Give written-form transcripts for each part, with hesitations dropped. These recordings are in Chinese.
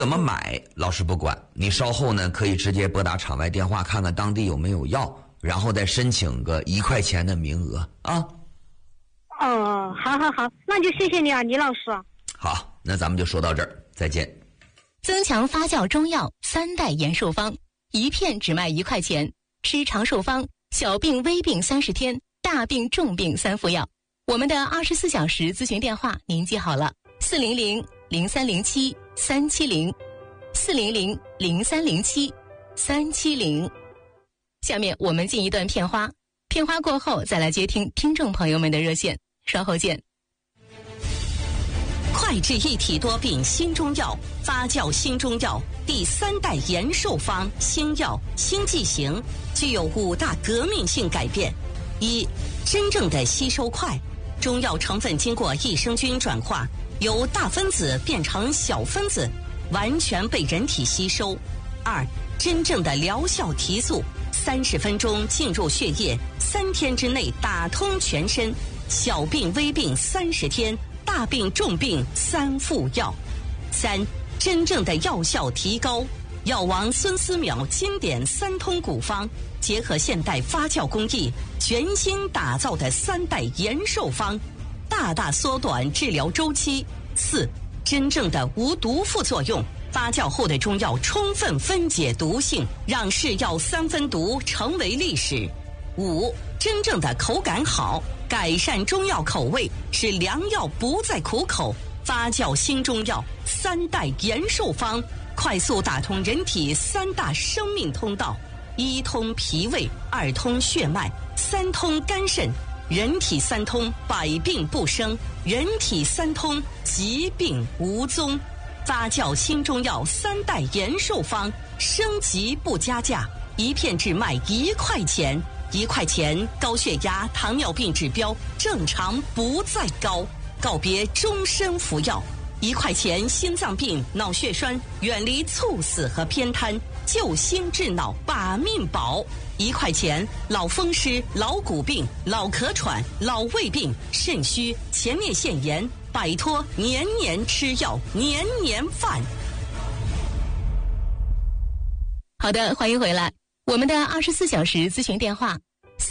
怎么买老师不管，你稍后呢可以直接拨打场外电话看看当地有没有药，然后再申请个1块钱的名额啊。 哦，好，那就谢谢你啊，李老师。 好，那咱们就说到这儿，再见。 增强发酵中药3代延寿方，一片只卖1块钱，吃长寿方，小病微病30天，大病重病3副药。我们的24小时咨询电话您记好了，400-0307-370，400-0307-370。下面我们进一段片花，片花过后再来接听听众朋友们的热线，稍后见。 快治一体多病新中药，发酵新中药第3代延寿方新药新剂型，具有5大革命性改变。一、真正的吸收快，中药成分经过益生菌转化，由大分子变成小分子，完全被人体吸收。2、真正的疗效提速，30分钟进入血液，3天之内打通全身，小病微病30天，大病重病3副药。3、真正的药效提高，药王孙思邈经典3通古方，结合现代发酵工艺，全新打造的3代延寿方，大大缩短治疗周期。4、真正的无毒副作用，发酵后的中药充分分解毒性，让是药3分毒成为历史。5、真正的口感好，改善中药口味，使良药不再苦口。发酵新中药3代延寿方，快速打通人体3大生命通道：1通脾胃，2通血脉，3通肝肾。人体3通，百病不生；人体3通，疾病无踪。发酵新中药3代延寿方，升级不加价，一片只卖1块钱。1块钱，高血压、糖尿病指标正常不再高，告别终身服药。1块钱，心脏病、脑血栓远离猝死和偏瘫，救心治脑把命保。1块钱，老风湿、老骨病、老咳喘、老胃病、肾虚、前列腺炎，摆脱年年吃药、年年犯。 好的，欢迎回来。我们的24小时咨询电话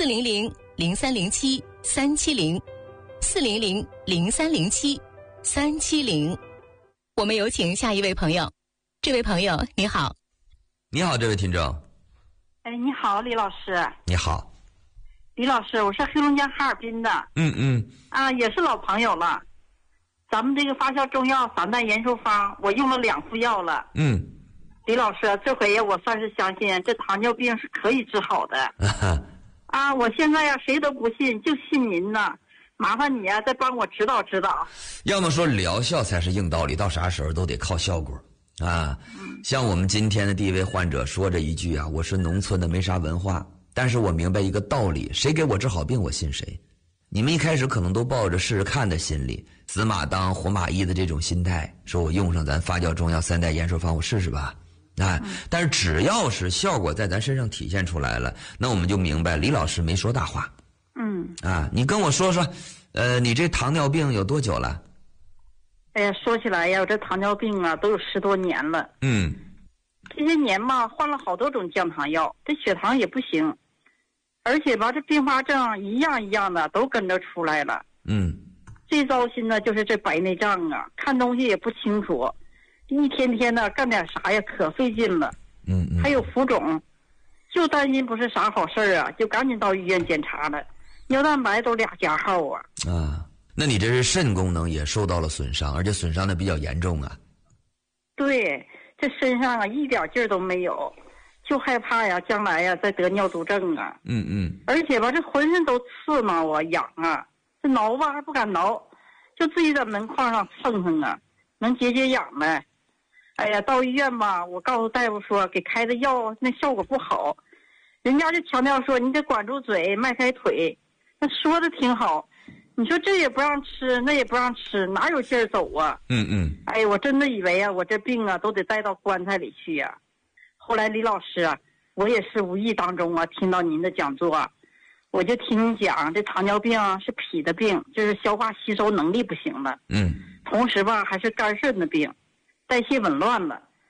400-0307-370，400-0307-370。我们有请下一位朋友。这位朋友你好。 你好，这位听众。 哎，你好，李老师。 你好， 李老师，我是黑龙江哈尔滨的。也是老朋友了。咱们这个发酵中药3代延寿方，我用了2副药了。李老师，这回我算是相信这糖尿病是可以治好的。我现在谁都不信，就信您呢。麻烦你再帮我指导指导。 要么说疗效才是硬道理，到啥时候都得靠效果啊。像我们今天的第一位患者说这一句啊，我是农村的，没啥文化，但是我明白一个道理，谁给我治好病我信谁。你们一开始可能都抱着试试看的心理，死马当活马医的这种心态，说我用上咱发酵中药3代延寿方我试试吧。但是只要是效果在咱身上体现出来了，那我们就明白李老师没说大话。你跟我说说，你这糖尿病有多久了？ 哎呀，说起来呀，我这糖尿病啊都有10多年了。这些年嘛，换了好多种降糖药，这血糖也不行，而且吧，这并发症一样一样的都跟着出来了。最糟心的就是这白内障啊，看东西也不清楚，一天天的干点啥呀，可费劲了。还有浮肿，就担心不是啥好事啊，就赶紧到医院检查了，尿蛋白都2加号啊。 那你这是肾功能也受到了损伤，而且损伤的比较严重啊。 对，这身上啊一点劲儿都没有，就害怕呀将来呀再得尿毒症啊。而且吧，这浑身都刺挠啊，痒啊，这挠吧还不敢挠，就自己在门框上蹭蹭啊，能解解痒呗。哎呀，到医院吧，我告诉大夫说给开的药那效果不好，人家就强调说你得管住嘴，迈开腿，那说的挺好。你说这也不让吃，那也不让吃，哪有劲儿走啊？哎，我真的以为啊，我这病啊都得带到棺材里去呀。后来李老师啊，我也是无意当中啊听到您的讲座啊，我就听你讲这糖尿病是脾的病，就是消化吸收能力不行了。同时吧还是肝肾的病，代谢紊乱了。